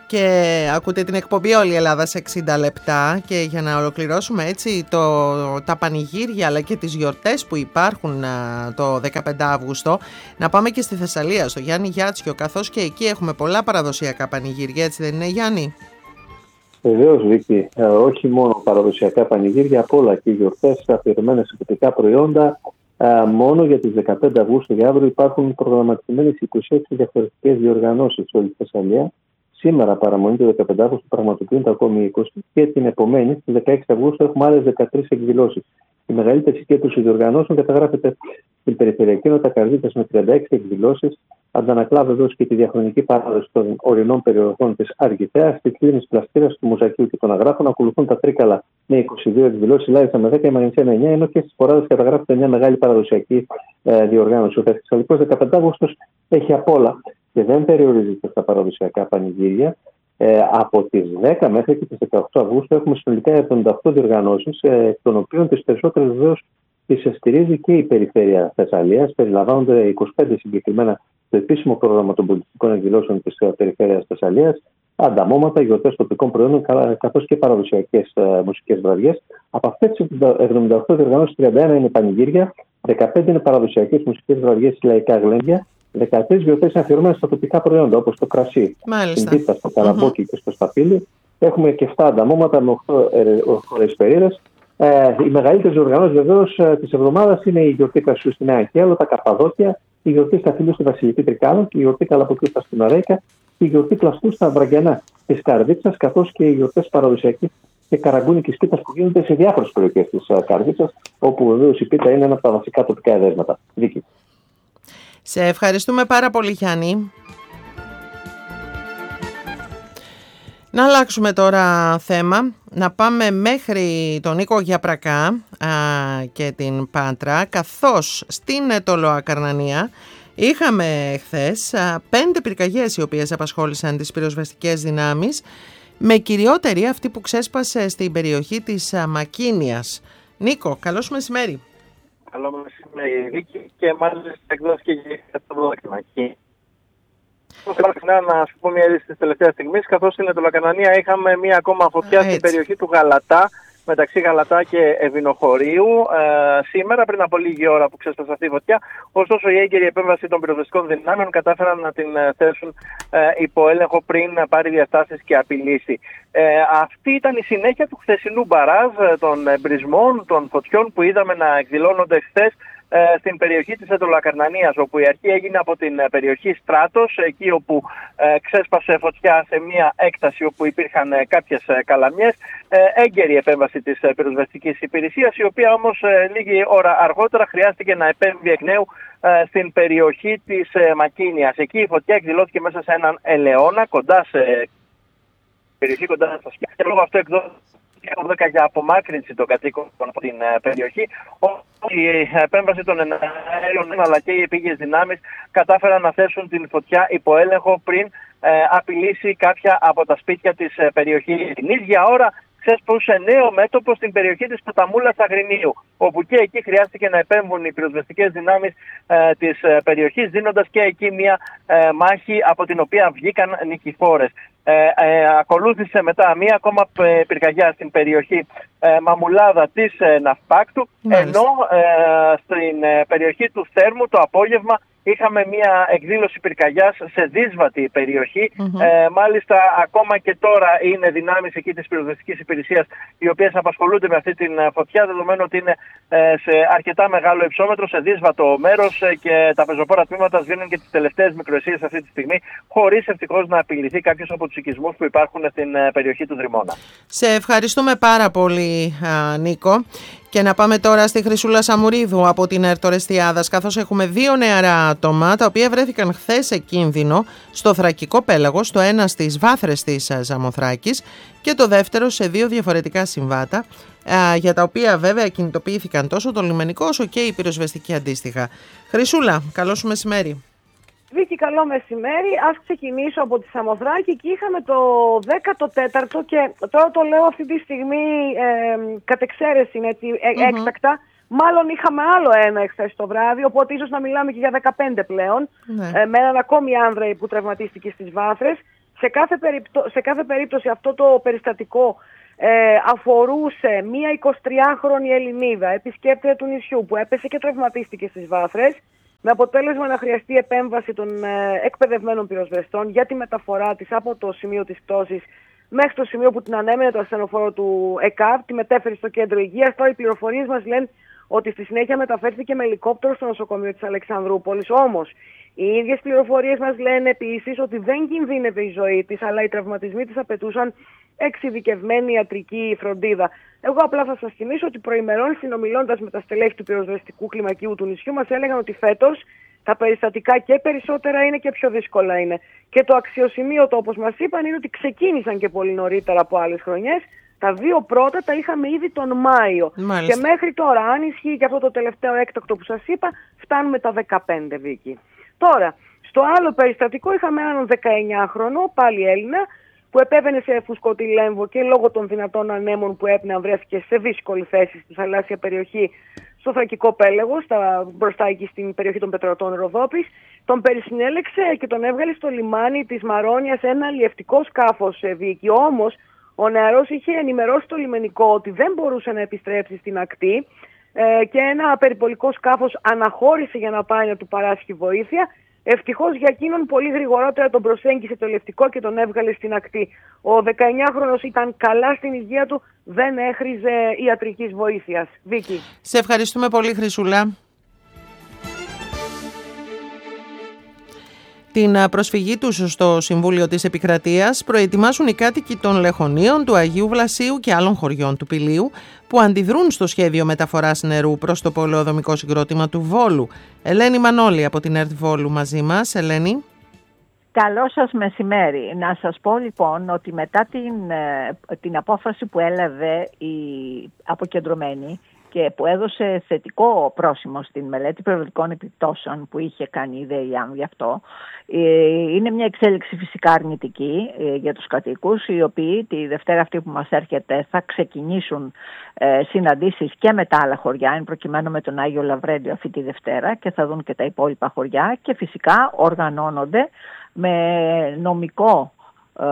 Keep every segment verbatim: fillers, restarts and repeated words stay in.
Και ακούτε την εκπομπή Όλη η Ελλάδα σε εξήντα λεπτά και για να ολοκληρώσουμε έτσι το, τα πανηγύρια αλλά και τις γιορτές που υπάρχουν α, το δεκαπέντε Αυγούστου, να πάμε και στη Θεσσαλία, στο Γιάννη Γιάτσιο, καθώς και εκεί έχουμε πολλά παραδοσιακά πανηγύρια, έτσι δεν είναι, Γιάννη? Βεβαίως, Βίκη, ε, όχι μόνο παραδοσιακά πανηγύρια, απ' όλα και γιορτές αφιερωμένες σε τοπικά προϊόντα. Ε, μόνο για τις δεκαπέντε Αυγούστου για αύριο υπάρχουν προγραμματισμένες είκοσι έξι διαφορετικές διοργανώσεις σε όλη τη Θεσσαλία. Σήμερα παραμονή του δεκαπέντε Αυγούστου πραγματοποιούνται ακόμη είκοσι και την επομένη, στις δεκαέξι Αυγούστου, έχουμε άλλες δεκατρείς εκδηλώσεις. Η μεγαλύτερη συγκέντρωση διοργανώσεων καταγράφεται στην περιφερειακή νότα Καρδίτσας με τριάντα έξι εκδηλώσεις. Αντανακλά βεβαίως και τη διαχρονική παράδοση των ορεινών περιοχών της Αργιθέας, τη κλίνης Πλαστήρας, του Μουζακίου και των Αγράφων. Ακολουθούν τα Τρίκαλα με είκοσι δύο εκδηλώσεις, Λάρισα με δέκα, η Μαγνησία με εννιά, ενώ και στις Ποράδες καταγράφεται μια μεγάλη παραδοσιακή ε, διοργάνωση. Ο Θεσσαλικός δεκαπέντε Αυγούστου έχει απ' όλα και δεν περιορίζεται στα παραδοσιακά πανηγύρια. Ε, από τις δέκα μέχρι και τις δεκαοκτώ Αυγούστου έχουμε συνολικά εβδομήντα οκτώ διοργανώσεις, ε, εκ των οποίων τις περισσότερες βεβαίως τις στηρίζει και η περιφέρεια Θεσσαλίας. Περιλαμβάνονται είκοσι πέντε συγκεκριμένα στο επίσημο πρόγραμμα των πολιτικών εκδηλώσεων της περιφέρειας Θεσσαλίας, ανταμώματα, γιορτές τοπικών προϊόντων καθώς και παραδοσιακές ε, μουσικές βραδιές. Από αυτές τις εβδομήντα οκτώ διοργανώσεις, τριάντα ένα είναι πανηγύρια, δεκαπέντε είναι παραδοσιακές μουσικές βραδιές, λαϊκά γλέντια, δεκατρείς γιορτές είναι αφιερωμένες στα τοπικά προϊόντα όπως το κρασί, την πίτα, στο καραμπόκι mm-hmm. και στο σταφύλι. Έχουμε και επτά ανταμώματα με οκτώ χωρεσπερίδες. Ε, οι μεγαλύτερες διοργανώσεις βεβαίως ε, της εβδομάδας είναι η γιορτή κρασιού στη Νέα Κέλο, τα Καπαδόκια, η γιορτή σταφύλιου στη Βασιλική Τρικάλων, η γιορτή καλαμποκιού στα Στουναρέικα, η γιορτή κλαστού στα Βραγκιανά της Καρδίτσας, καθώς και οι γιορτές παραδοσιακής και καραγκούνικης πίτας που γίνονται σε διάφορες περιοχές της uh, Καρδίτσας, όπου βεβαίως η πίτα είναι ένα από τα βασικά τοπικά εδέσματα. Βίκη. Σε ευχαριστούμε πάρα πολύ, Γιάννη. Να αλλάξουμε τώρα θέμα, να πάμε μέχρι τον Νίκο Γιαπρακά α, και την Πάτρα, καθώς στην Ετωλοακαρνανία είχαμε χθες α, πέντε πυρκαγιές οι οποίες απασχόλησαν τις πυροσβεστικές δυνάμεις, με κυριότερη αυτή που ξέσπασε στην περιοχή της α, Μακίνιας. Νίκο, καλώς μεσημέρι. Καλό μεσημέρι, Βίκη, και μάλιστα εκδόθηκε και για το δόκιμα. Θέλω να σου πω μια είδηση της τελευταίας στιγμής, καθώς στην Ετωλοακαρνανία είχαμε μια ακόμα φωτιά στην περιοχή του Γαλατά, μεταξύ Γαλατά και Ευηνοχωρίου, ε, σήμερα πριν από λίγη ώρα που ξέσπασε αυτή η φωτιά. Ωστόσο, η έγκαιρη επέμβαση των πυροσβεστικών δυνάμεων κατάφεραν να την θέσουν ε, υπό έλεγχο πριν πάρει διαστάσεις και απειλήσει. Ε, αυτή ήταν η συνέχεια του χθεσινού μπαράζ, των εμπρισμών, των φωτιών που είδαμε να εκδηλώνονται χθες στην περιοχή της Ετωλοακαρνανίας, όπου η αρχή έγινε από την περιοχή Στράτος, εκεί όπου ε, ξέσπασε φωτιά σε μια έκταση όπου υπήρχαν ε, κάποιες ε, καλαμιές. Ε, έγκαιρη επέμβαση της ε, πυροσβεστικής υπηρεσίας, η οποία όμως ε, λίγη ώρα αργότερα χρειάστηκε να επέμβει εκ νέου ε, στην περιοχή της ε, Μακίνιας. Εκεί η φωτιά εκδηλώθηκε μέσα σε έναν ελαιώνα, κοντά σε περιοχή κοντά στα σκιά. Και λόγω αυτού εκδόθηκε δέκα για απομάκρυνση των κατοίκων από την uh, περιοχή. Η επέμβαση των εναέριων αλλά και οι επίγειες δυνάμεις κατάφεραν να θέσουν την φωτιά υπό έλεγχο πριν uh, απειλήσει κάποια από τα σπίτια της uh, περιοχής. Την ίδια ώρα ξέσπασε νέο μέτωπο στην περιοχή της Ποταμούλας Αγρινίου, όπου και εκεί χρειάστηκε να επέμβουν οι πυροσβεστικές δυνάμεις ε, της ε, περιοχής, δίνοντας και εκεί μια ε, μάχη από την οποία βγήκαν νικηφόρες. Ε, ε, ακολούθησε μετά μία ακόμα πυρκαγιά στην περιοχή ε, Μαμουλάδα της ε, Ναυπάκτου, ενώ ε, στην ε, περιοχή του Θέρμου το απόγευμα είχαμε μία εκδήλωση πυρκαγιάς σε δύσβατη περιοχή. Mm-hmm. Ε, μάλιστα, ακόμα και τώρα είναι δυνάμεις εκεί της πυροσβεστικής υπηρεσίας οι οποίες απασχολούνται με αυτή την φωτιά, δεδομένου ότι είναι ε, σε αρκετά μεγάλο υψόμετρο, σε δύσβατο μέρος ε, και τα πεζοπόρα τμήματα σβήνουν και τις τελευταίες μικροαισίες αυτή τη στιγμή, χωρίς ευτυχώς να απειληθεί κάποιος από τους οικισμούς που υπάρχουν στην ε, περιοχή του Δρυμώνα. Σε ευχαριστούμε πάρα πολύ, α, Νίκο. Και να πάμε τώρα στη Χρυσούλα Σαμουρίδου από την Ερτορεστιάδας, καθώς έχουμε δύο νεαρά άτομα τα οποία βρέθηκαν χθες σε κίνδυνο στο Θρακικό Πέλαγος, το ένα στις βάθρες της Ζαμοθράκης και το δεύτερο σε δύο διαφορετικά συμβάτα, για τα οποία βέβαια κινητοποιήθηκαν τόσο το λιμενικό όσο και η πυροσβεστική αντίστοιχα. Χρυσούλα, καλό σου μεσημέρι. Βίκη, καλό μεσημέρι. Ας ξεκινήσω από τη Σαμοθράκη. Εκεί είχαμε το δέκατο τέταρτο και τώρα το λέω αυτή τη στιγμή ε, κατ' εξαίρεση, έτσι, ε, mm-hmm. έκτακτα. Μάλλον είχαμε άλλο ένα εχθές το βράδυ, οπότε ίσως να μιλάμε και για δεκαπέντε πλέον, mm-hmm. ε, με έναν ακόμη άνδρα που τραυματίστηκε στις βάθρες. σε, κάθε περιπτώ, σε κάθε περίπτωση αυτό το περιστατικό ε, αφορούσε μία εικοσιτριάχρονη Ελληνίδα, επισκέπτρια του νησιού, που έπεσε και τραυματίστηκε στις βάθρες, με αποτέλεσμα να χρειαστεί επέμβαση των ε, εκπαιδευμένων πυροσβεστών για τη μεταφορά της από το σημείο της πτώσης μέχρι το σημείο που την ανέμενε το ασθενοφόρο του ΕΚΑΒ, τη μετέφερε στο κέντρο υγείας. Τώρα οι πληροφορίες μας λένε ότι στη συνέχεια μεταφέρθηκε με ελικόπτερο στο νοσοκομείο της Αλεξανδρούπολης. Όμως, οι ίδιες πληροφορίες μας λένε επίσης ότι δεν κινδύνευε η ζωή της, αλλά οι τραυματισμοί της απαιτούσαν εξειδικευμένη ιατρική φροντίδα. Εγώ απλά θα σας θυμίσω ότι προημερών, συνομιλώντας με τα στελέχη του πυροσβεστικού κλιμακίου του νησιού, μας έλεγαν ότι φέτος τα περιστατικά και περισσότερα είναι και πιο δύσκολα είναι. Και το αξιοσημείωτο, όπως μας είπαν, είναι ότι ξεκίνησαν και πολύ νωρίτερα από άλλες χρονιές. Τα δύο πρώτα τα είχαμε ήδη τον Μάιο. Μάλιστα. Και μέχρι τώρα, αν ισχύει και αυτό το τελευταίο έκτακτο που σας είπα, φτάνουμε τα δεκαπέντε, Βίκη. Τώρα, στο άλλο περιστατικό είχαμε έναν δεκαεννιάχρονο, πάλι Έλληνα, που επέβαινε σε φουσκωτή Λέμβο και λόγω των δυνατών ανέμων που έπνεαν βρέθηκε σε δύσκολη θέση στη θαλάσσια περιοχή, στο Θρακικό Πέλαγο, στα, μπροστά εκεί στην περιοχή των Πετρωτών Ροδόπης. Τον περισυνέλεξε και τον έβγαλε στο λιμάνι της Μαρόνιας ένα αλλιευτικό σκάφος, Βίκη. Όμως, ο νεαρός είχε ενημερώσει το λιμενικό ότι δεν μπορούσε να επιστρέψει στην ακτή ε, και ένα περιπολικό σκάφος αναχώρησε για να πάει να του παράσχει βοήθεια. Ευτυχώς για εκείνον πολύ γρηγορότερα τον προσέγγισε το αλλιευτικό και τον έβγαλε στην ακτή. Ο δεκαεννιάχρονος ήταν καλά στην υγεία του, δεν έχριζε ιατρικής βοήθειας. Βίκη. Σε ευχαριστούμε πολύ, Χρυσούλα. Την προσφυγή τους στο Συμβούλιο της Επικρατείας προετοιμάσουν οι κάτοικοι των Λεχωνίων, του Αγίου Βλασίου και άλλων χωριών του Πηλίου που αντιδρούν στο σχέδιο μεταφοράς νερού προς το πολεοδομικό συγκρότημα του Βόλου. Ελένη Μανώλη από την ΕΡΤ Βόλου μαζί μας. Ελένη. Καλό σας μεσημέρι. Να σας πω λοιπόν ότι μετά την, την απόφαση που έλαβε η αποκεντρωμένη και που έδωσε θετικό πρόσημο στην μελέτη περιβαλλοντικών επιπτώσεων που είχε κάνει η ΔΕΙΑΜ γι' αυτό, είναι μια εξέλιξη φυσικά αρνητική για τους κατοίκους, οι οποίοι τη Δευτέρα αυτή που μας έρχεται θα ξεκινήσουν συναντήσεις και με τα άλλα χωριά, εν προκειμένου με τον Άγιο Λαβρέντιο αυτή τη Δευτέρα, και θα δουν και τα υπόλοιπα χωριά και φυσικά οργανώνονται με νομικό ε,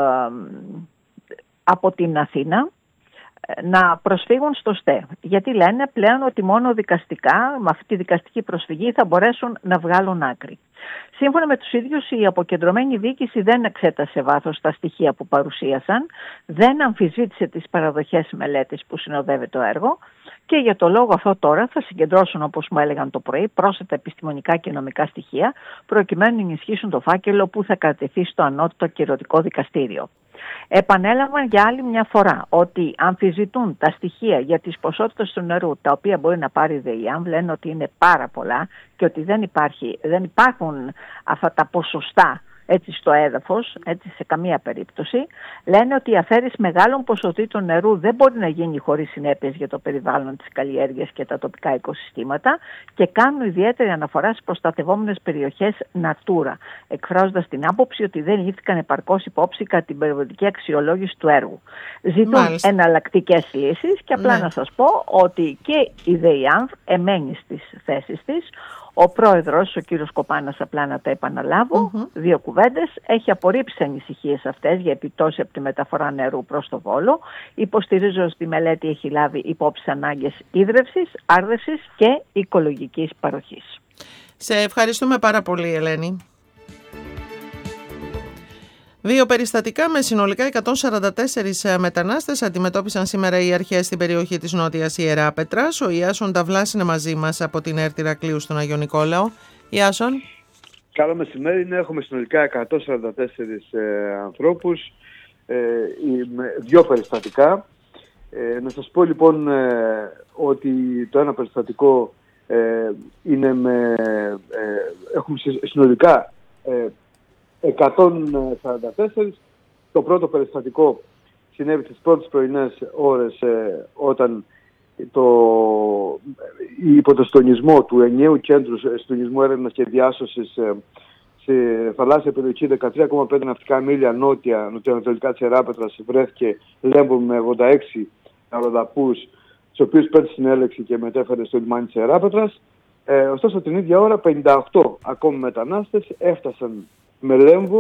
από την Αθήνα να προσφύγουν στο ΣΤΕ. Γιατί λένε πλέον ότι μόνο δικαστικά, με αυτή τη δικαστική προσφυγή θα μπορέσουν να βγάλουν άκρη. Σύμφωνα με τους ίδιους, η αποκεντρωμένη διοίκηση δεν εξέτασε βάθος τα στοιχεία που παρουσίασαν, δεν αμφισβήτησε τις παραδοχές μελέτης που συνοδεύει το έργο και για το λόγο αυτό τώρα θα συγκεντρώσουν, όπως μου έλεγαν το πρωί, πρόσθετα επιστημονικά και νομικά στοιχεία προκειμένου να ενισχύσουν το φάκελο που θα κατατεθεί στο ανώτατο κυρωτικό δικαστήριο. Επανέλαβαν για άλλη μια φορά ότι αμφισβητούν τα στοιχεία για τις ποσότητες του νερού τα οποία μπορεί να πάρει η ΔΕΙΑΜ, λένε ότι είναι πάρα πολλά και ότι δεν, υπάρχει, δεν υπάρχουν αυτά τα ποσοστά έτσι στο έδαφος, έτσι σε καμία περίπτωση. Λένε ότι η αφαίρεση μεγάλων ποσοτήτων νερού δεν μπορεί να γίνει χωρίς συνέπειες για το περιβάλλον, της καλλιέργειας και τα τοπικά οικοσυστήματα και κάνουν ιδιαίτερη αναφορά στις προστατευόμενες περιοχές Natura, εκφράζοντας την άποψη ότι δεν λήφθηκαν επαρκώς υπόψη κατά την περιβαλλοντική αξιολόγηση του έργου. Ζητούν εναλλακτικές λύσεις και απλά ναι. να σας πω ότι και η ΔΕΙΑΜ εμένει στις θέσεις της. Ο πρόεδρος, ο κύριος Κοπάνας, απλά να τα επαναλάβω, mm-hmm. δύο κουβέντες, έχει απορρίψει τις ανησυχίες αυτές για επιπτώσεις από τη μεταφορά νερού προς το Βόλο. Υποστηρίζω ότι η μελέτη έχει λάβει υπόψη ανάγκες ίδρευσης, άρδευσης και οικολογικής παροχής. Σε ευχαριστούμε πάρα πολύ, Ελένη. Δύο περιστατικά με συνολικά εκατόν σαράντα τέσσερις μετανάστες αντιμετώπισαν σήμερα οι αρχές στην περιοχή της Νότιας Ιεράπετρας. Ο Ιάσον Ταυλάς είναι μαζί μας από την ΕΡΤ Ηρακλείου στον Άγιο Νικόλαο. Ιάσον. Καλό μεσημέρι. Έχουμε συνολικά εκατόν σαράντα τέσσερις ε, ανθρώπους, ε, με δύο περιστατικά. Ε, να σας πω λοιπόν ε, ότι το ένα περιστατικό ε, είναι με... Ε, έχουμε συνολικά ε, εκατόν σαράντα τέσσερις. Το πρώτο περιστατικό συνέβη τις πρώτες πρωινές ώρες ε, όταν το, υπό το συντονισμό του ενιαίου κέντρου συντονισμού έρευνας και διάσωσης ε, σε θαλάσσια περιοχή δεκατρία κόμμα πέντε ναυτικά μίλια νότια, νοτιοανατολικά της Ιεράπετρας βρέθηκε Λέμβο με ογδόντα έξι αεροδαπούς, τους οποίους πέτυχε συνέλεξη και μετέφερε στο λιμάνι της Ιεράπετρας. Ε, ωστόσο την ίδια ώρα πενήντα οκτώ ακόμη μετανάστες έφτασαν με Λέμβο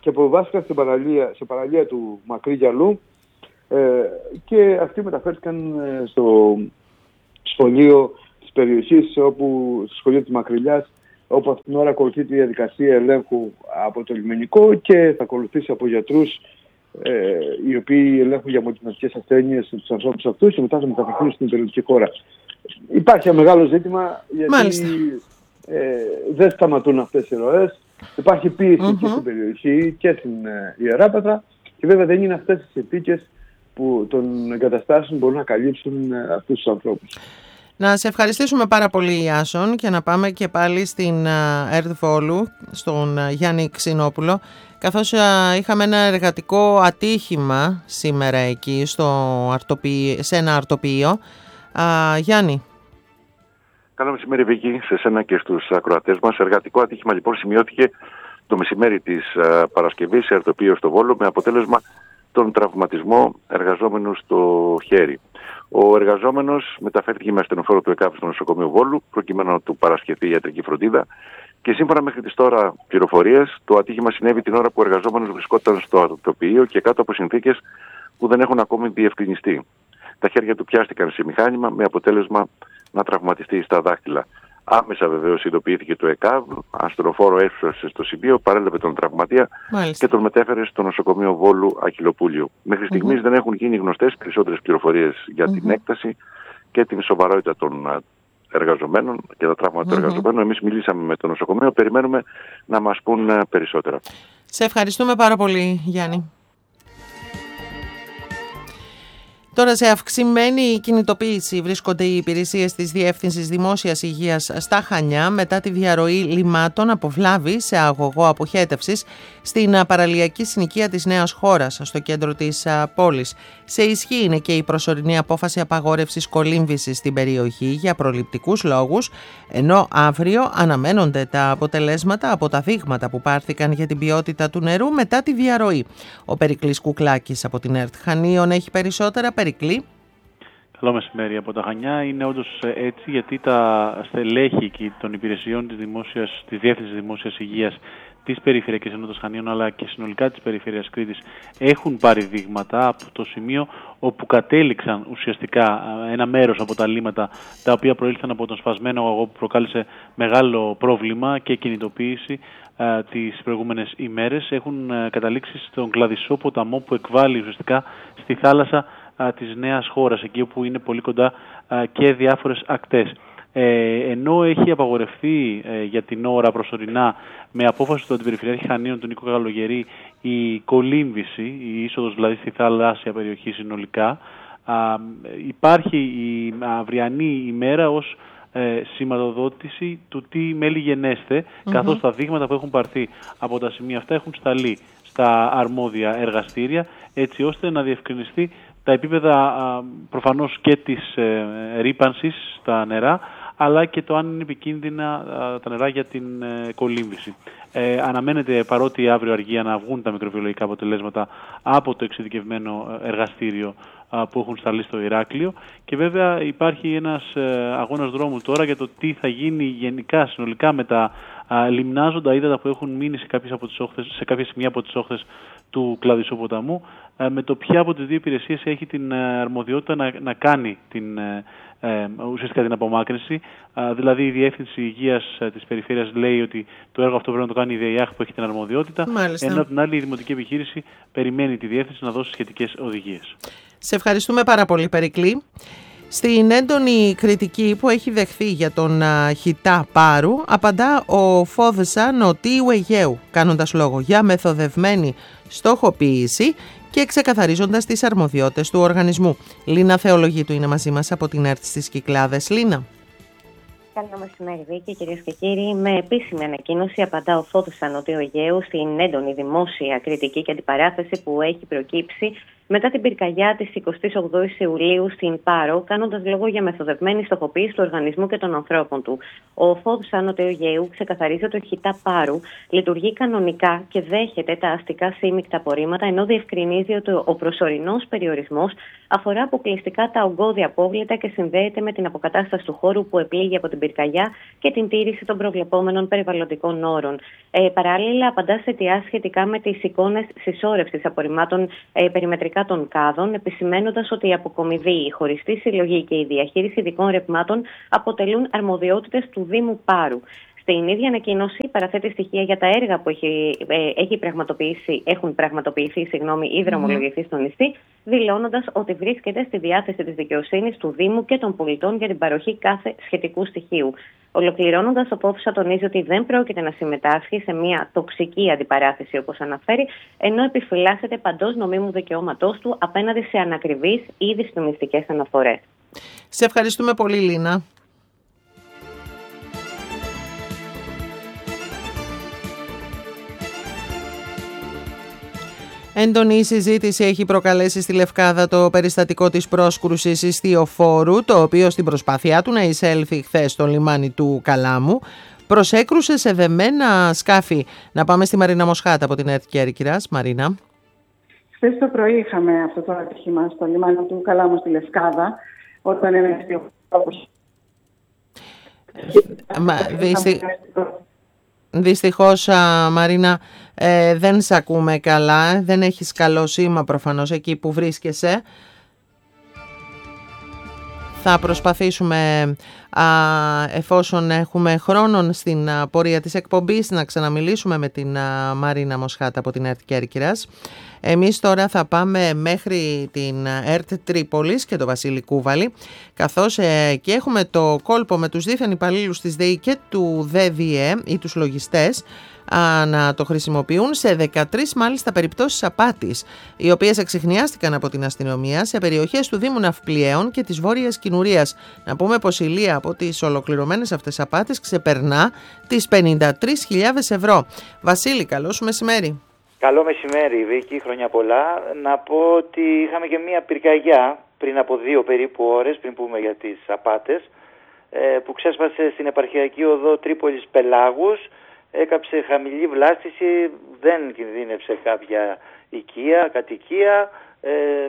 και αποβάστηκαν στην παραλία, σε παραλία του Μακρύ Γυαλού ε, και αυτοί μεταφέρθηκαν ε, στο σχολείο της περιοχής, όπου, στο σχολείο της Μακρυλιάς, όπου αυτήν την ώρα ακολουθεί τη διαδικασία ελέγχου από το λιμενικό και θα ακολουθήσει από γιατρούς ε, οι οποίοι ελέγχουν για μολυντικές ασθένειες τους ανθρώπους αυτούς και μετά θα μεταφερθούν στην περιοχή χώρα. Υπάρχει ένα μεγάλο ζήτημα γιατί ε, δεν σταματούν αυτές οι ροές. Υπάρχει πίεση mm-hmm. και στην περιοχή και στην ε, Ιεράπετρα και βέβαια δεν είναι αυτές τις συνθήκες που των εγκαταστάσεων μπορούν να καλύψουν ε, αυτούς τους ανθρώπους. Να σε ευχαριστήσουμε πάρα πολύ, Ιάσον, και να πάμε και πάλι στην ΕΡΤ Βόλου, στον Γιάννη Ξινόπουλο, καθώς είχαμε ένα εργατικό ατύχημα σήμερα εκεί στο αρτοποιείο, σε ένα αρτοποιείο. Α, Γιάννη. Καλό μεσημέρι, Βίκη, σε σένα και στους ακροατές μας. Εργατικό ατύχημα λοιπόν σημειώθηκε το μεσημέρι της uh, Παρασκευής σε αρτοποιείο στο Βόλο, με αποτέλεσμα τον τραυματισμό εργαζόμενου στο χέρι. Ο εργαζόμενος μεταφέρθηκε με ασθενοφόρο του ΕΚΑΒ στο νοσοκομείο Βόλου, προκειμένου να του παρασχεθεί ιατρική φροντίδα. Και σύμφωνα μέχρι τις τώρα πληροφορίες, το ατύχημα συνέβη την ώρα που ο εργαζόμενος βρισκόταν στο αρτοποιείο και κάτω από συνθήκες που δεν έχουν ακόμη διευκρινιστεί. Τα χέρια του πιάστηκαν σε μηχάνημα, με αποτέλεσμα να τραυματιστεί στα δάχτυλα. Άμεσα βεβαίως ειδοποιήθηκε το ΕΚΑΒ, ασθενοφόρο έφτασε στο σημείο, παρέλαβε τον τραυματία Μάλιστα. και τον μετέφερε στο νοσοκομείο Βόλου Αχιλλοπούλιου. Μέχρι στιγμής mm-hmm. δεν έχουν γίνει γνωστές περισσότερες πληροφορίες για mm-hmm. την έκταση και την σοβαρότητα των εργαζομένων και τα τραύματα mm-hmm. των εργαζομένων. Εμείς μιλήσαμε με το νοσοκομείο, περιμένουμε να μας πούν περισσότερα. Σε ευχαριστούμε πάρα πολύ, Γιάννη. Τώρα, σε αυξημένη κινητοποίηση βρίσκονται οι υπηρεσίες της Διεύθυνσης Δημόσιας Υγείας στα Χανιά μετά τη διαρροή λιμάτων από βλάβη σε αγωγό αποχέτευσης στην παραλιακή συνοικία της Νέας Χώρας, στο κέντρο της πόλης. Σε ισχύ είναι και η προσωρινή απόφαση απαγόρευσης κολύμβησης στην περιοχή για προληπτικούς λόγους, ενώ αύριο αναμένονται τα αποτελέσματα από τα δείγματα που πάρθηκαν για την ποιότητα του νερού μετά τη διαρροή. Ο Περικλής Κουκλάκης από την ΕΡΤ Χανίων έχει περισσότερα. Περικλή. Καλό μεσημέρι από τα Χανιά. Είναι όντως έτσι, γιατί τα στελέχη των υπηρεσιών της, δημόσιας, της Διεύθυνσης Δημόσιας Υγείας της Περιφερειακής Ενότητας Χανίων, αλλά και συνολικά της Περιφέρειας Κρήτης, έχουν πάρει δείγματα από το σημείο όπου κατέληξαν ουσιαστικά ένα μέρος από τα λίμματα τα οποία προήλθαν από τον σπασμένο αγωγό που προκάλεσε μεγάλο πρόβλημα και κινητοποίηση α, τις προηγούμενες ημέρες. Έχουν α, καταλήξει στον Κλαδισσό ποταμό που εκβάλλει ουσιαστικά στη θάλασσα α, της Νέας Χώρας, εκεί όπου είναι πολύ κοντά α, και διάφορες ακτές. Ε, ενώ έχει απαγορευτεί ε, για την ώρα προσωρινά με απόφαση του Αντιπεριφερειάρχη Χανίων του Νίκο Καλογερή η κολύμβηση, η είσοδος δηλαδή στη θαλάσσια περιοχή συνολικά, α, υπάρχει η αυριανή ημέρα ως ε, σηματοδότηση του τι μέλη γενέστε, mm-hmm. καθώς τα δείγματα που έχουν πάρθει από τα σημεία αυτά έχουν σταλεί στα αρμόδια εργαστήρια, έτσι ώστε να διευκρινιστεί τα επίπεδα α, προφανώς και της ε, ρύπανσης στα νερά, αλλά και το αν είναι επικίνδυνα α, τα νερά για την ε, κολύμβηση. Ε, αναμένεται, παρότι αύριο αργία, να βγουν τα μικροβιολογικά αποτελέσματα από το εξειδικευμένο εργαστήριο α, που έχουν σταλεί στο Ηράκλειο, και βέβαια υπάρχει ένας ε, αγώνας δρόμου τώρα για το τι θα γίνει γενικά συνολικά με τα α, λιμνάζοντα ύδατα που έχουν μείνει σε κάποιες, από τις όχθες, σε κάποια σημεία από τις όχθες του Κλαδισσού ποταμού, με το ποια από τις δύο υπηρεσίες έχει την αρμοδιότητα να, να κάνει την, ε, ουσιαστικά την απομάκρυνση. Δηλαδή η Διεύθυνση Υγείας της Περιφέρειας λέει ότι το έργο αυτό πρέπει να το κάνει η ΔΕΙΑΧ που έχει την αρμοδιότητα, Μάλιστα. ενώ από την άλλη η Δημοτική Επιχείρηση περιμένει τη Διεύθυνση να δώσει σχετικές οδηγίες. Σε ευχαριστούμε πάρα πολύ, Περικλή. Στην έντονη κριτική που έχει δεχθεί για τον α, χιτά Πάρου, απαντά ο Φόδεσα Νοτίου Αιγαίου, κάνοντας λόγο για μεθοδευμένη στοχοποίηση και ξεκαθαρίζοντας τις αρμοδιότητες του οργανισμού. Λίνα Θεολογίτου είναι μαζί μας από την ΕΡΤ στις Κυκλάδες. Λίνα. Καλό μεσημέρι, Βίκη, κυρίες και κύριοι. Με επίσημη ανακοίνωση απαντά ο Φόδεσα Νοτίου Αιγαίου στην έντονη δημόσια κριτική και αντιπαράθεση που έχει προκύψει μετά την πυρκαγιά της εικοστής ογδόης Ιουλίου στην Πάρο, κάνοντας λόγο για μεθοδευμένη στοχοποίηση του οργανισμού και των ανθρώπων του. Ο ΦΟΔ Άνω Αιγαίου ξεκαθαρίζει ότι ο ΧΙΤΑ Πάρου λειτουργεί κανονικά και δέχεται τα αστικά σύμμικτα απορρίμματα, ενώ διευκρινίζει ότι ο προσωρινός περιορισμός αφορά αποκλειστικά τα ογκώδια απόβλητα και συνδέεται με την αποκατάσταση του χώρου που επλήγει από την πυρκαγιά και την τήρηση των προβλεπόμενων περιβαλλοντικών όρων. Ε, παράλληλα, απαντά σε αιτιάσεις σχετικά με τις εικόνες συσσόρευσης απορριμμάτων ε, περιμετρικά των κάδων, επισημαίνοντας ότι η αποκομιδή, η χωριστή συλλογή και η διαχείριση ειδικών ρευμάτων αποτελούν αρμοδιότητες του Δήμου Πάρου. Στην ίδια ανακοίνωση παραθέτει στοιχεία για τα έργα που έχει, ε, έχει πραγματοποιήσει, έχουν πραγματοποιηθεί συγγνώμη, ή δρομολογηθεί στο νησί, δηλώνοντας ότι βρίσκεται στη διάθεση της δικαιοσύνης, του Δήμου και των πολιτών για την παροχή κάθε σχετικού στοιχείου. Ολοκληρώνοντας, ο ΠΟΦΣΑ τονίζει ότι δεν πρόκειται να συμμετάσχει σε μια τοξική αντιπαράθεση, όπως αναφέρει, ενώ επιφυλάσσεται παντός νομίμου δικαιώματός του απέναντι σε ανακριβείς ή δυσφημιστικές αναφορές. Σε ευχαριστούμε πολύ, Λίνα. Έντονη συζήτηση έχει προκαλέσει στη Λευκάδα το περιστατικό της πρόσκρουσης ιστιοφόρου, το οποίο στην προσπάθειά του να εισέλθει χθες στο λιμάνι του Καλάμου προσέκρουσε σε δεμένα σκάφη. Να πάμε στη Μαρίνα Μοσχάτα από την ΕΡΤ Κέρκυρας. Μαρίνα. Χθες το πρωί είχαμε αυτό το ατύχημα στο λιμάνι του Καλάμου στη Λευκάδα, όταν ένα ιστιοφόρο. Δυστυχώς, Μαρίνα, ε, δεν σε ακούμε καλά, δεν έχεις καλό σήμα προφανώς εκεί που βρίσκεσαι. Θα προσπαθήσουμε, α, εφόσον έχουμε χρόνο στην α, πορεία της εκπομπής, να ξαναμιλήσουμε με την α, Μαρίνα Μοσχάτα από την ΕΡΤ Κέρκυρας. Εμείς τώρα θα πάμε μέχρι την ΕΡΤ Τρίπολης και το Βασίλη Κούβαλη, καθώς ε, και έχουμε το κόλπο με τους δίθεν υπαλλήλους της ΔΕΗ και του ΔΕΔΙΕ ή τους λογιστές α, να το χρησιμοποιούν σε δεκατρείς μάλιστα περιπτώσεις απάτης, οι οποίες εξιχνιάστηκαν από την αστυνομία σε περιοχές του Δήμου Ναυπλιαίων και της Βόρειας Κινουρίας. Να πούμε πως η Λία από τις ολοκληρωμένες αυτές απάτες ξεπερνά τις πενήντα τρεις χιλιάδες ευρώ. Βασίλη, καλό σου μεσημέρι. Καλό μεσημέρι, Βίκη, χρόνια πολλά. Να πω ότι είχαμε και μία πυρκαγιά πριν από δύο περίπου ώρες, πριν πούμε για τις απάτες, που ξέσπασε στην επαρχιακή οδό Τρίπολης Πελάγους, έκαψε χαμηλή βλάστηση, δεν κινδύνευσε κάποια οικία, κατοικία, ε, ε,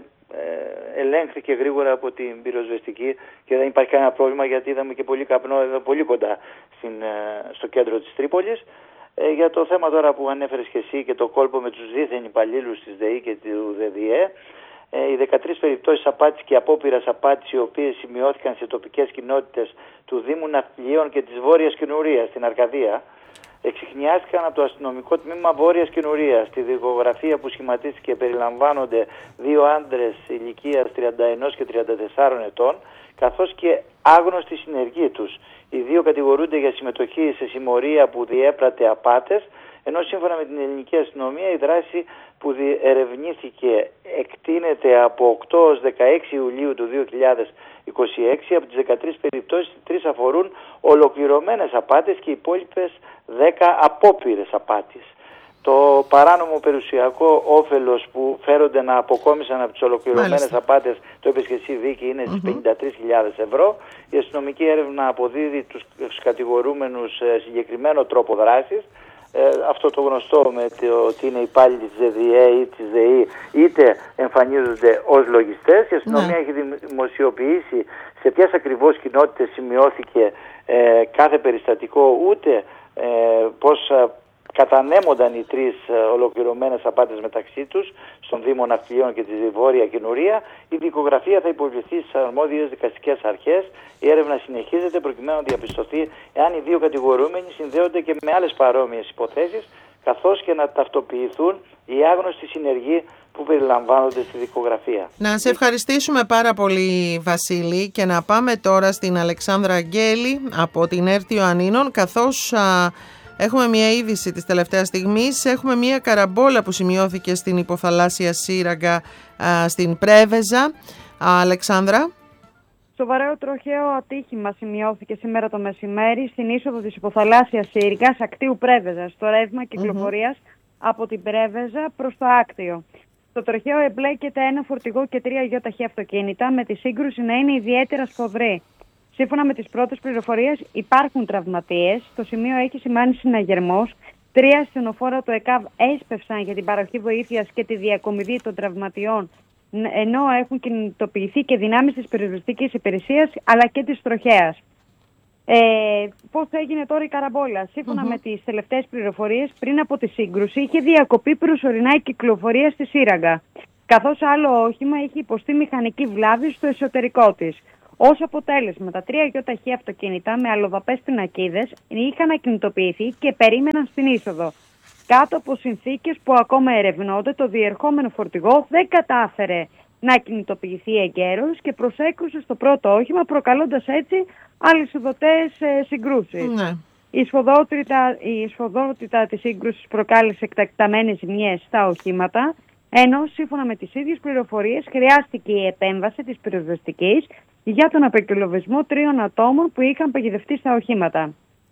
ελέγχθηκε γρήγορα από την πυροσβεστική και δεν υπάρχει κανένα πρόβλημα, γιατί είδαμε και πολύ καπνό εδώ πολύ κοντά στην, στο κέντρο της Τρίπολης. Ε, για το θέμα τώρα που ανέφερες και εσύ και το κόλπο με τους δίθεν υπαλλήλους της ΔΕΗ και του ΔΕΔΙΕ, ε, οι δεκατρείς περιπτώσεις απάτης και απόπειρας απάτης, οι οποίες σημειώθηκαν σε τοπικές κοινότητες του Δήμου Ναυπλιαίων και της Βόρειας Κινουρίας στην Αρκαδία, εξιχνιάστηκαν από το αστυνομικό τμήμα Βόρειας Κινουρίας. Στη δικογραφία που σχηματίστηκε περιλαμβάνονται δύο άντρες ηλικίας τριάντα ένα και τριάντα τέσσερα ετών, καθώς και άγνωστοι συνεργοί τους. Οι δύο κατηγορούνται για συμμετοχή σε συμμορία που διέπρατε απάτες, ενώ σύμφωνα με την ελληνική αστυνομία η δράση που ερευνήθηκε εκτείνεται από οκτώ έως δεκαέξι Ιουλίου του δύο χιλιάδες είκοσι έξι. Από τις δεκατρείς περιπτώσεις, τρεις αφορούν ολοκληρωμένες απάτες και οι υπόλοιπες δέκα απόπειρες απάτης. Το παράνομο περιουσιακό όφελος που φέρονται να αποκόμισαν από τις ολοκληρωμένες απάτες, το είπες και εσύ, Βίκη, είναι στις mm-hmm. πενήντα τρεις χιλιάδες ευρώ. Η αστυνομική έρευνα αποδίδει τους κατηγορούμενους σε συγκεκριμένο τρόπο δράσης. Ε, αυτό το γνωστό με το ότι είναι υπάλληλοι της ΔΕΔΙΕ ή της ΔΕΗ, είτε εμφανίζονται ως λογιστές. Η αστυνομία mm. έχει δημοσιοποιήσει σε ποιες ακριβώς κοινότητες σημειώθηκε ε, κάθε περιστατικό, ούτε ε, πώς κατανέμονταν οι τρεις ολοκληρωμένες απάτες μεταξύ τους στον Δήμο Ναυπλιαίων και τη Βόρεια Κινουρία. Η δικογραφία θα υποβληθεί στις αρμόδιες δικαστικές αρχές. Η έρευνα συνεχίζεται προκειμένου να διαπιστωθεί εάν οι δύο κατηγορούμενοι συνδέονται και με άλλες παρόμοιες υποθέσεις, καθώς και να ταυτοποιηθούν οι άγνωστοι συνεργοί που περιλαμβάνονται στη δικογραφία. Να σε ευχαριστήσουμε πάρα πολύ, Βασίλη, και να πάμε τώρα στην Αλεξάνδρα Αγγέλη από την ΕΡΤ Ιωαννίνων, καθώς α, έχουμε μια είδηση της τελευταίας στιγμής. Έχουμε μια καραμπόλα που σημειώθηκε στην υποθαλάσσια σύραγγα α, στην Πρέβεζα. Α, Αλεξάνδρα. Σοβαρό τροχαίο ατύχημα σημειώθηκε σήμερα το μεσημέρι στην είσοδο της υποθαλάσσιας σύριγγας Ακτίου Πρέβεζα, στο ρεύμα κυκλοφορίας mm-hmm. από την Πρέβεζα προς το Άκτιο. Στο τροχαίο εμπλέκεται ένα φορτηγό και τρία γιοταχή αυτοκίνητα, με τη σύγκρουση να είναι ιδιαίτερα σφοδρή. Σύμφωνα με τις πρώτες πληροφορίες, υπάρχουν τραυματίες. Στο σημείο έχει σημάνει συναγερμός. Τρία ασθενοφόρα του ΕΚΑΒ έσπευσαν για την παροχή βοήθειας και τη διακομιδή των τραυματιών, ενώ έχουν κινητοποιηθεί και δυνάμεις της πυροσβεστικής υπηρεσίας αλλά και της τροχέας. Ε, πώς έγινε τώρα η καραμπόλα? Σύμφωνα mm-hmm. με τις τελευταίες πληροφορίες, πριν από τη σύγκρουση είχε διακοπεί προσωρινά η κυκλοφορία στη Σύραγγα, καθώς άλλο όχημα είχε υποστεί μηχανική βλάβη στο εσωτερικό της. Ως αποτέλεσμα, τα τρία γιοταχή αυτοκίνητα με αλλοδαπές πινακίδες είχαν ακινητοποιηθεί και περίμεναν στην είσοδο. Κάτω από συνθήκες που ακόμα ερευνώνται, το διερχόμενο φορτηγό δεν κατάφερε να κινητοποιηθεί εγκαίρως και προσέκρουσε στο πρώτο όχημα, προκαλώντας έτσι αλυσιδωτές ε, συγκρούσεις. Ναι. Η σφοδρότητα, η σφοδρότητα της σύγκρουσης προκάλεσε εκτεταμένες ζημιές στα οχήματα, ενώ σύμφωνα με τις ίδιες πληροφορίες χρειάστηκε η επέμβαση της πυροσβεστικής για τον απεκτελοβισμό τριών ατόμων που είχαν παγιδευτεί στα οχήματα.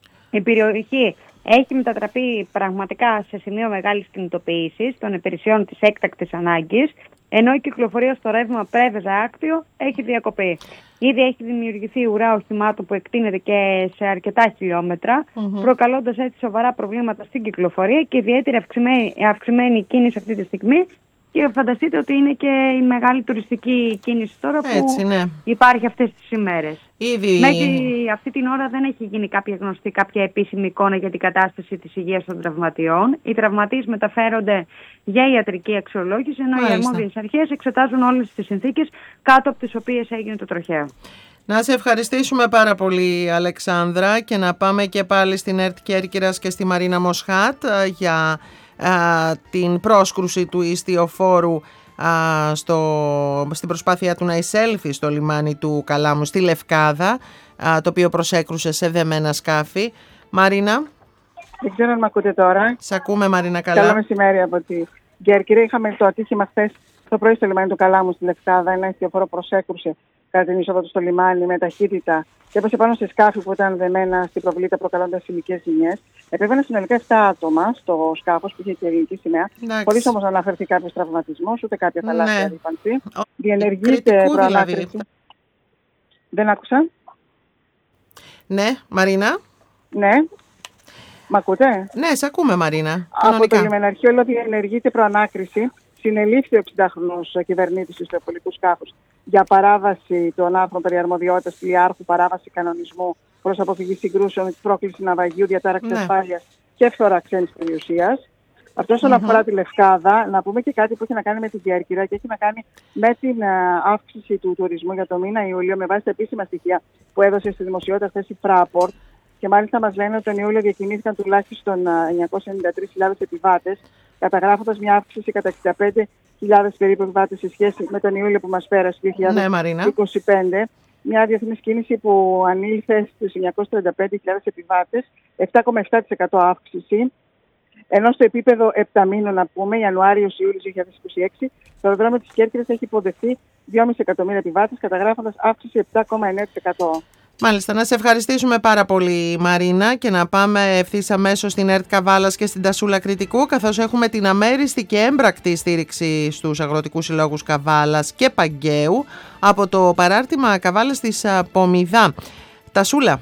Η περιοχή έχει μετατραπεί πραγματικά σε σημείο μεγάλης κινητοποίησης των υπηρεσιών της έκτακτης ανάγκης, ενώ η κυκλοφορία στο ρεύμα Πρέβεζα-Άκτιο έχει διακοπεί. Ήδη έχει δημιουργηθεί ουρά οχημάτων που εκτείνεται και σε αρκετά χιλιόμετρα, mm-hmm. προκαλώντας έτσι σοβαρά προβλήματα στην κυκλοφορία και ιδιαίτερη αυξημένη, αυξημένη κίνηση αυτή τη στιγμή. Και φανταστείτε ότι είναι και η μεγάλη τουριστική κίνηση τώρα που έτσι, ναι. υπάρχει αυτές τις ημέρες. Ήδη... Μέχρι αυτή την ώρα δεν έχει γίνει κάποια γνωστή, κάποια επίσημη εικόνα για την κατάσταση της υγείας των τραυματιών. Οι τραυματίες μεταφέρονται για ιατρική αξιολόγηση, ενώ Μάλιστα. οι αρμόδιες αρχές εξετάζουν όλες τις συνθήκες κάτω από τις οποίες έγινε το τροχαίο. Να σε ευχαριστήσουμε πάρα πολύ, Αλεξάνδρα, και να πάμε και πάλι στην ΕΡΤ Κέρκυρας και στη Μαρίνα Μοσχάτ για α, την πρόσκρουση του ιστιοφόρου α, στο, στην προσπάθεια του να εισέλθει στο λιμάνι του Καλάμου στη Λευκάδα, α, το οποίο προσέκρουσε σε δεμένα σκάφη. Μαρίνα. Δεν ξέρω αν με ακούτε τώρα. Σ' ακούμε, Μαρίνα, καλά. Καλό μεσημέρι από τη Κέρκυρα. Είχαμε το ατύχημα χθες το πρωί στο λιμάνι του Καλάμου στη Λευκάδα. Ένα ιστιοφόρο προσέκρουσε κατά την είσοδο του στο λιμάνι με ταχύτητα και έπεσε πάνω σε σκάφη που ήταν δεμένα στην προβλήτα, προκαλώντας σημικές ζημιές. Επέβαιναν συνολικά επτά άτομα στο σκάφος που είχε και ελληνική σημαία, χωρίς όμως να αναφερθεί κάποιος τραυματισμός ούτε κάποια θαλάσσια ρήπανση. Ναι. Διενεργείται προανάκριση. Δηλαδή. Δεν άκουσα. Ναι, Μαρίνα. Ναι. Μ' ακούτε? Ναι, σε ακούμε, Μαρίνα. Από το λιμεναρχείο λέω διενεργείται προανάκριση. Συνελήφθη ο εξηντάχρονος κυβερνήτης του ιστιοπολικού σκάφους για παράβαση των άρθρων περί αρμοδιότητας πλοιάρχου, παράβαση κανονισμού προς αποφυγή συγκρούσεων, πρόκληση ναυαγίου, διατάραξη ναι. ασφάλειας και φθορά ξένης περιουσίας. Αυτό όσον mm-hmm. αφορά τη Λευκάδα, να πούμε και κάτι που έχει να κάνει με την Κέρκυρα και έχει να κάνει με την uh, αύξηση του τουρισμού για το μήνα Ιούλιο, με βάση τα επίσημα στοιχεία που έδωσε στη δημοσιότητα χθες η Fraport. Και μάλιστα μας λένε ότι τον Ιούλιο διακινήθηκαν τουλάχιστον εννιακόσιες ενενήντα τρεις χιλιάδες επιβάτες, καταγράφοντας μια αύξηση κατά εξήντα πέντε χιλιάδες περίπου επιβάτες σε σχέση με τον Ιούλιο που μας πέρασε το δύο χιλιάδες είκοσι πέντε. Ναι, μια διεθνής κίνηση που ανήλθε στους εννιακόσιες τριάντα πέντε χιλιάδες επιβάτες, επτά κόμμα επτά τοις εκατό αύξηση. Ενώ στο επίπεδο επταμήνων, να πούμε, Ιανουάριο-Ιούλιο δύο χιλιάδες είκοσι έξι, το αεροδρόμιο της Κέρκυρας έχει υποδεχθεί δυόμισι εκατομμύρια επιβάτες, καταγράφοντας αύξηση επτά κόμμα εννέα τοις εκατό. Μάλιστα, να σε ευχαριστήσουμε πάρα πολύ, Μαρίνα, και να πάμε ευθύς αμέσως στην ΕΡΤ Καβάλας και στην Τασούλα Κρητικού, καθώς έχουμε την αμέριστη και έμπρακτη στήριξη στους αγροτικούς συλλόγους Καβάλας και Παγκαίου από το παράρτημα Καβάλας της Πομιδά. Τασούλα.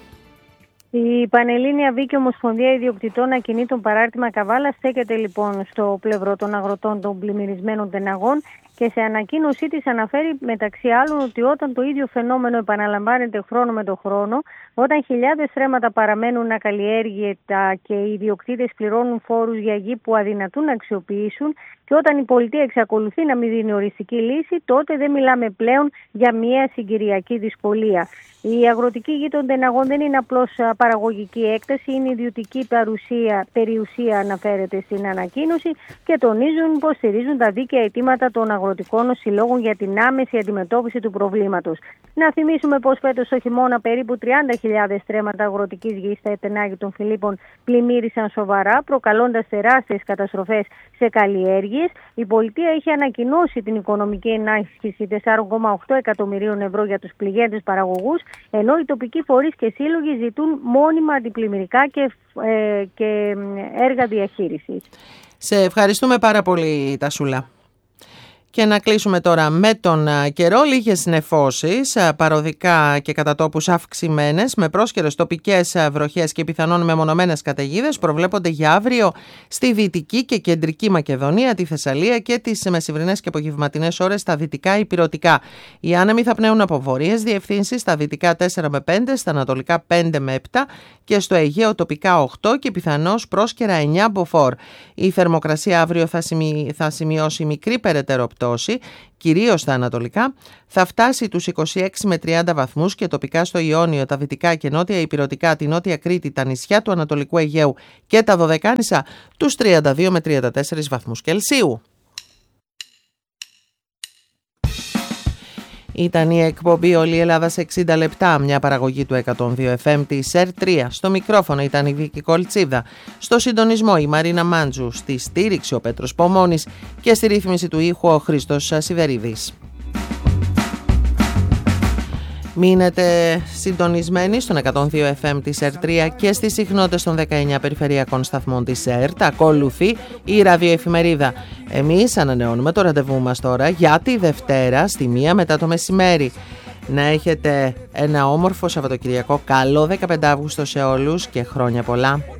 Η Πανελλήνια Βίκη Ομοσπονδία Ιδιοκτητών Ακινήτων Παράρτημα Καβάλα στέκεται λοιπόν στο πλευρό των αγροτών των πλημμυρισμένων τεναγών και σε ανακοίνωσή της αναφέρει μεταξύ άλλων ότι όταν το ίδιο φαινόμενο επαναλαμβάνεται χρόνο με το χρόνο, όταν χιλιάδες στρέμματα παραμένουν ακαλλιέργητα και οι ιδιοκτήτες πληρώνουν φόρους για γη που αδυνατούν να αξιοποιήσουν και όταν η πολιτεία εξακολουθεί να μην δίνει οριστική λύση, τότε δεν μιλάμε πλέον για μια συγκυριακή δυσκολία. Η αγροτική γη των τεναγών δεν είναι απλώς παραγωγική έκταση, είναι ιδιωτική παρουσία, περιουσία, αναφέρεται στην ανακοίνωση, και τονίζουν πως στηρίζουν τα δίκαια αιτήματα των αγροτικών συλλόγων για την άμεση αντιμετώπιση του προβλήματος. Να θυμίσουμε πως φέτος το χειμώνα περίπου τριάντα χιλιάδες στρέμματα αγροτικής γης στα Ετενάγη των Φιλίππων πλημμύρισαν σοβαρά, προκαλώντας τεράστιες καταστροφές σε καλλιέργειες. Η πολιτεία είχε ανακοινώσει την οικονομική ενίσχυση τέσσερα κόμμα οκτώ εκατομμυρίων ευρώ για τους πληγέντες παραγωγούς, ενώ οι τοπικοί φορείς και σύλλογοι ζητούν μόνιμα αντιπλημμυρικά και, ε, και έργα διαχείρισης. Σε ευχαριστούμε πάρα πολύ, Τασούλα. Και να κλείσουμε τώρα με τον καιρό. Λίγες νεφώσεις, παροδικά και κατά τόπους αυξημένες, με πρόσκαιρες τοπικές βροχές και πιθανόν μεμονωμένες καταιγίδες προβλέπονται για αύριο στη Δυτική και Κεντρική Μακεδονία, τη Θεσσαλία και τις μεσημβρινές και απογευματινές ώρες στα δυτικά υπηρωτικά. Οι άνεμοι θα πνέουν από βορείες διευθύνσεις, στα δυτικά τέσσερα με πέντε, στα ανατολικά πέντε με επτά και στο Αιγαίο τοπικά οκτώ και πιθανώς πρόσκαιρα εννιά μποφόρ. Η θερμοκρασία αύριο θα, σημει... θα σημειώσει μικρή περαιτέρω πτώση, κυρίως στα ανατολικά, θα φτάσει τους είκοσι έξι με τριάντα βαθμούς και τοπικά στο Ιόνιο, τα δυτικά και νότια υπηρωτικά, τη Νότια Κρήτη, τα νησιά του Ανατολικού Αιγαίου και τα Δωδεκάνησα τους τριάντα δύο με τριάντα τέσσερα βαθμούς Κελσίου. Ήταν η εκπομπή «Όλη η Ελλάδα σε εξήντα λεπτά», μια παραγωγή του εκατόν δύο εφ εμ της ΕΡ τρία. Στο μικρόφωνο ήταν η Βίκη Κολτσίδα, στο συντονισμό η Μαρίνα Μάντζου, στη στήριξη ο Πέτρος Πομώνης και στη ρύθμιση του ήχου ο Χρήστος Σιδερίδης. Μείνετε συντονισμένοι στον εκατόν δύο εφ εμ της ΕΡ τρία και στις συχνότητες των δεκαεννιά περιφερειακών σταθμών της ΕΡΤ. Ακολουθεί η ραδιοεφημερίδα. Εμείς ανανεώνουμε το ραντεβού μας τώρα για τη Δευτέρα στη μία μετά το μεσημέρι. Να έχετε ένα όμορφο Σαββατοκυριακό. Καλό δεκαπέντε Αυγούστου σε όλους και χρόνια πολλά.